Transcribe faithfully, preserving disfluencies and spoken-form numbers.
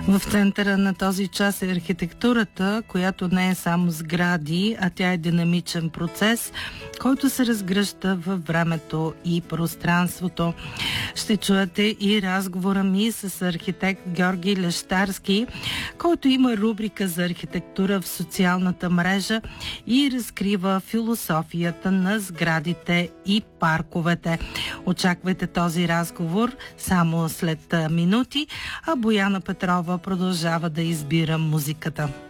В центъра на този час е архитектурата, която не е само сгради, а тя е динамичен процес, който се разгръща във времето и пространството. Ще чуете и разговора ми с архитект Георги Лещарски, който има рубрика за архитектура в социалната мрежа и разкрива философията на сградите и парковете. Очаквайте този разговор само след минути, а Бояна Петрова продължава да избира музиката.